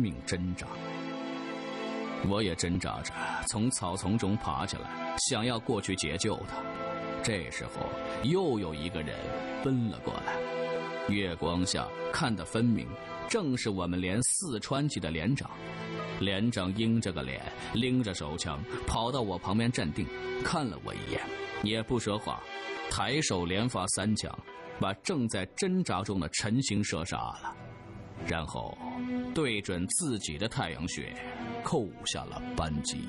命挣扎。我也挣扎着从草丛中爬起来，想要过去解救他。这时候又有一个人奔了过来，月光下看得分明，正是我们连4川籍的连长。连长阴着个脸，拎着手枪跑到我旁边站定，看了我一眼，也不说话，抬手连发3枪，把正在挣扎中的陈星射杀了，然后对准自己的太阳穴扣下了扳机。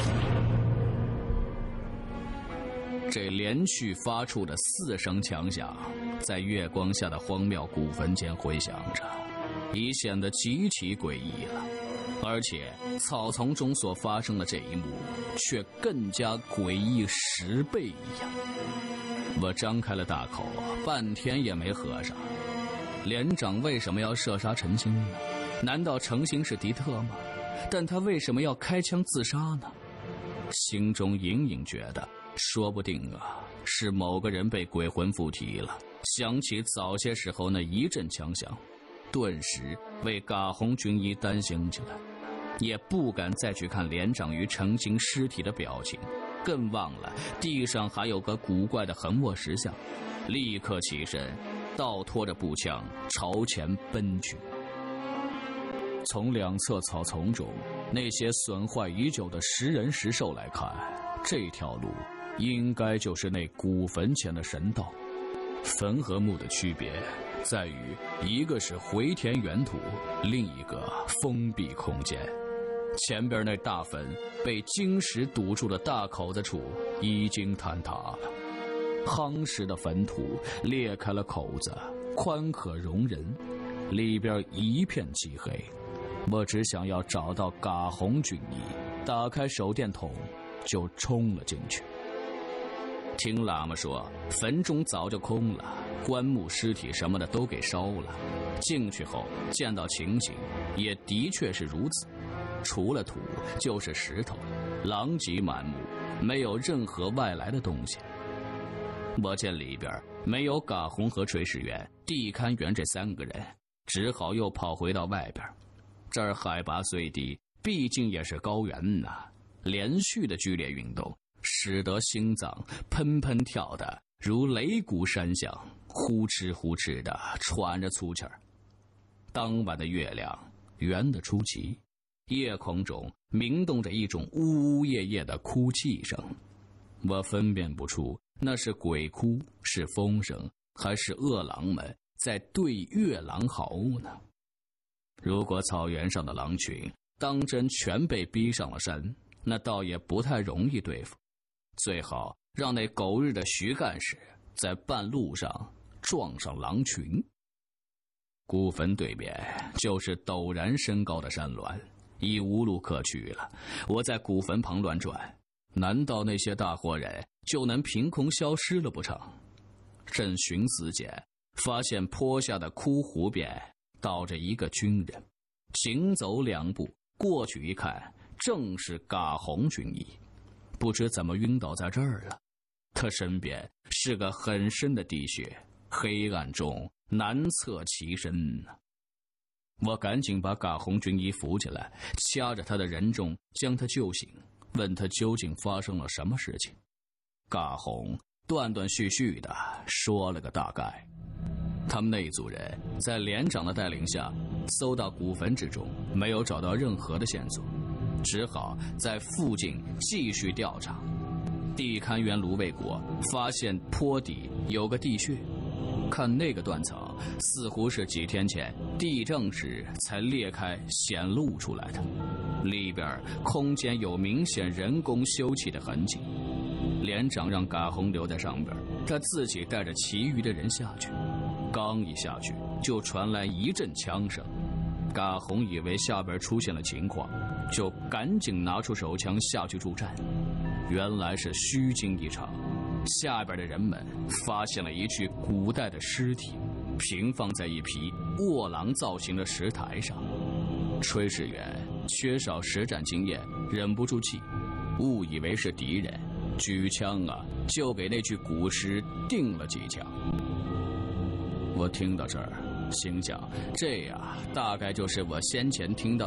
这连续发出的4声枪响，在月光下的荒谬古坟间回响着，已显得极其诡异了。而且草丛中所发生的这一幕却更加诡异10倍一样。我张开了大口，半天也没合上。连长为什么要射杀陈星呢？难道陈星是敌特吗？但他为什么要开枪自杀呢？心中隐隐觉得，说不定是某个人被鬼魂附体了，想起早些时候那一阵枪响，顿时为嘎红军医担心起来，也不敢再去看连长与陈星尸体的表情，更忘了地上还有个古怪的横卧石像，立刻起身，倒拖着步枪朝前奔去。从两侧草丛中那些损坏已久的石人石兽来看，这条路应该就是那古坟前的神道。坟和墓的区别在于，一个是回填原土，另一个封闭空间。前边那大坟被金石堵住的大口子处已经坍塌了，夯实的坟土裂开了口子，宽可容人，里边一片漆黑。我只想要找到嘎红军医，打开手电筒就冲了进去。听喇嘛说，坟中早就空了，棺木尸体什么的都给烧了。进去后见到情形也的确是如此，除了土就是石头，狼藉满目，没有任何外来的东西。我见里边没有嘎红和炊事员、地勘员这3个人，只好又跑回到外边。这儿海拔虽低，毕竟也是高原呐，连续的剧烈运动使得心脏砰砰跳的如擂鼓山响，呼哧呼哧的喘着粗气儿。当晚的月亮圆得出奇，夜空中鸣动着一种呜呜咽咽的哭泣声，我分辨不出那是鬼哭，是风声，还是恶狼们在对月狼嚎呢？如果草原上的狼群当真全被逼上了山，那倒也不太容易对付，最好让那狗日的徐干事在半路上撞上狼群。古坟对面就是陡然升高的山峦，已无路可去了。我在古坟旁乱转，难道那些大活人就能凭空消失了不成？正寻思间，发现坡下的枯湖边倒着一个军人，行走2步，过去一看，正是嘎红军医，不知怎么晕倒在这儿了。他身边是个很深的地穴，黑暗中难测其身呢。我赶紧把嘎红军医扶起来，掐着他的人中将他救醒，问他究竟发生了什么事情。嘎红断断续续的说了个大概。他们那一组人在连长的带领下搜到古坟之中，没有找到任何的线索，只好在附近继续调查。地勘员卢卫国发现坡底有个地穴，看那个断层似乎是几天前地震时才裂开显露出来的，里边空间有明显人工修葺的痕迹。连长让嘎红留在上边，他自己带着其余的人下去。刚一下去就传来一阵枪声，嘎红以为下边出现了情况，就赶紧拿出手枪下去助战。原来是虚惊一场，下边的人们发现了一具古代的尸体，平放在一匹卧狼造型的石台上。炊事员缺少实战经验，忍不住气，误以为是敌人，举枪就给那具古尸定了几枪。我听到这儿，心想，这大概就是我先前听到